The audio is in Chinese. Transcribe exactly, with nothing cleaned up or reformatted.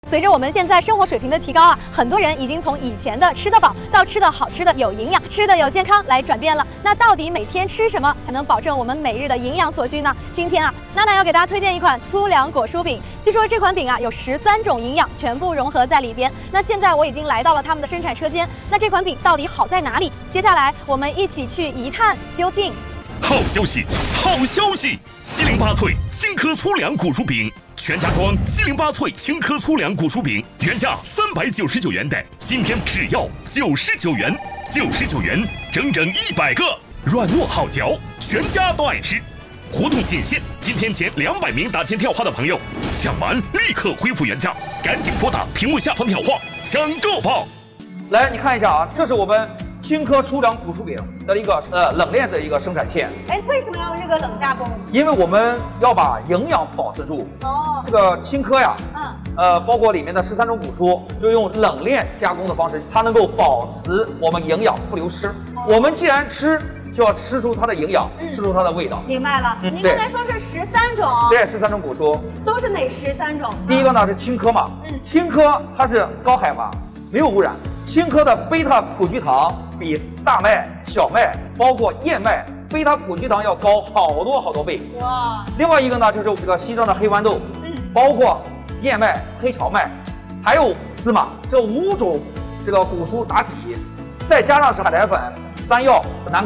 随着我们现在生活水平的提高啊，很多人已经从以前的吃得饱到吃的好、吃的有营养、吃的有健康来转变了。那到底每天吃什么才能保证我们每日的营养所需呢？今天啊，娜娜要给大家推荐一款粗粮果蔬饼。据说这款饼啊有十三种营养全部融合在里边。那现在我已经来到了他们的生产车间，那这款饼到底好在哪里？接下来我们一起去一探究竟。 好消息，好消息！七零八脆青稞粗粮果蔬饼。全家装七零八脆青稞粗粮果蔬饼，原价三百九十九元的，今天只要九十九元，九十九元，整整一百个，软糯好嚼，全家都爱吃。活动仅限今天前两百名打进电话的朋友，抢完立刻恢复原价，赶紧拨打屏幕下方电话抢购吧！ 来，你看一下啊，这是我们青稞粗粮果蔬饼的一个呃冷链的一个生产线。 哎，为什么要用这个冷加工？ 因为我们要把营养保持住。哦，这个青稞呀，嗯，呃，包括里面的十三种果蔬，就用冷链加工的方式，它能够保持我们营养不流失。哦、我们既然吃，就要吃出它的营养，嗯、吃出它的味道。 明白了。嗯、您刚才说是十三种， 对，十三种果蔬， 都是哪十三种？ 第一个呢是青稞嘛，嗯，青稞它是高海拔，没有污染。青稞的贝塔苦菊糖比大麦、小麦，包括燕麦，贝塔苦菊糖要高好多好多倍。哇！另外一个呢，就是这个西藏的黑豌豆，嗯，包括燕麦、黑荞麦，还有芝麻，这五种这个果蔬打底，再加上是海苔粉、山药、南